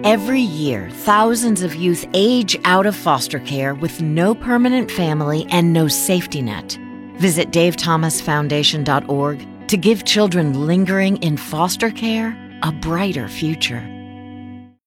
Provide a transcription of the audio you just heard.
Every year, thousands of youth age out of foster care with no permanent family and no safety net. Visit davethomasfoundation.org to give children lingering in foster care a brighter future.